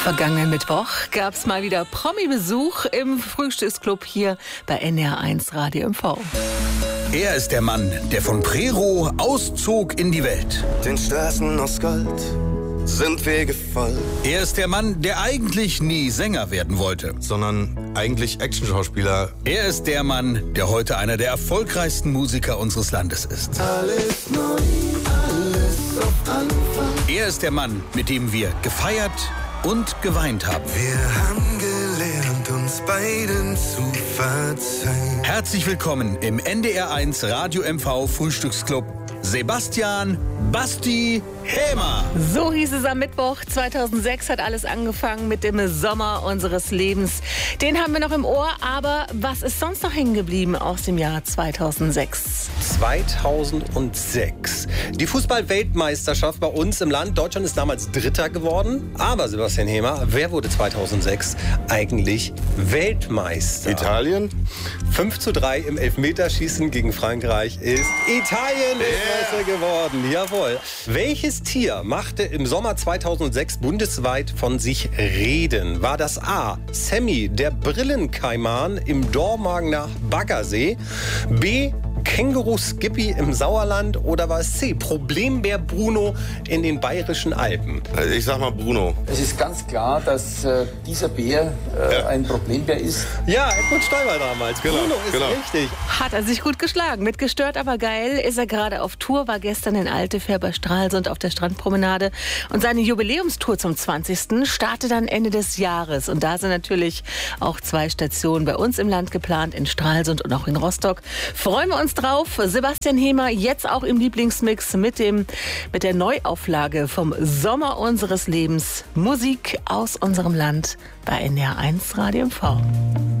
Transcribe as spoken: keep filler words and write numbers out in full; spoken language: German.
Vergangenen Mittwoch gab es mal wieder Promi-Besuch im Frühstücksclub hier bei N D R eins Radio M V. Er ist der Mann, der von Prero auszog in die Welt. Den Straßen aus Gold sind Wege voll. Er ist der Mann, der eigentlich nie Sänger werden wollte, sondern eigentlich Actionschauspieler. Er ist der Mann, der heute einer der erfolgreichsten Musiker unseres Landes ist. Alles neu, alles auf Anfang. Er ist der Mann, mit dem wir gefeiert und geweint haben. Wir haben gelernt, uns beiden zu verzeihen. Herzlich willkommen im N D R eins Radio M V Frühstücksclub, Sebastian Basti Hämer. So hieß es am Mittwoch. zweitausendsechs hat alles angefangen mit dem Sommer unseres Lebens. Den haben wir noch im Ohr, aber was ist sonst noch hängen geblieben aus dem Jahr zweitausendsechs? zweitausendsechs. Die Fußball-Weltmeisterschaft bei uns im Land. Deutschland ist damals Dritter geworden. Aber Sebastian Hämer, wer wurde zweitausendsechs eigentlich Weltmeister? Italien? fünf zu drei im Elfmeterschießen gegen Frankreich ist Italien Weltmeister geworden. Jawohl. Welches Tier machte im Sommer zweitausendsechs bundesweit von sich reden? War das A. Sammy, der Brillenkaiman im Dormagener Baggersee? B. Känguru Skippy im Sauerland? Oder war es C. Problembär Bruno in den bayerischen Alpen? Also ich sag mal Bruno. Es ist ganz klar, dass äh, dieser Bär äh, Ja. ein Problembär ist. Ja, Edmund Stoiber damals. Genau, Bruno ist genau. richtig. Hat er sich gut geschlagen. Mit Gestört, aber geil ist er gerade auf Tour, war gestern in Altefähr bei Stralsund auf der Strandpromenade. Und seine Jubiläumstour zum zwanzigsten startet dann Ende des Jahres. Und da sind natürlich auch zwei Stationen bei uns im Land geplant, in Stralsund und auch in Rostock. Freuen wir uns drauf. Sebastian Hämer jetzt auch im Lieblingsmix mit, dem, mit der Neuauflage vom Sommer unseres Lebens. Musik aus unserem Land bei N D R eins Radio M V.